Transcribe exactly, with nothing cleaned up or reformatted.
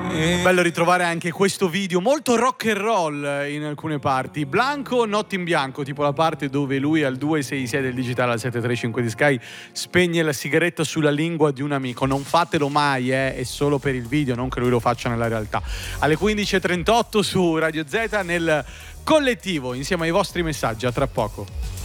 Bello ritrovare anche questo video molto rock and roll in alcune parti. Blanco, Notte in bianco, tipo la parte dove lui al due sei sei del digitale al sette tre cinque di Sky spegne la sigaretta sulla lingua di un amico. Non fatelo mai, eh, è solo per il video, non che lui lo faccia nella realtà. Alle quindici e trentotto su Radio Z nel collettivo, insieme ai vostri messaggi. A tra poco.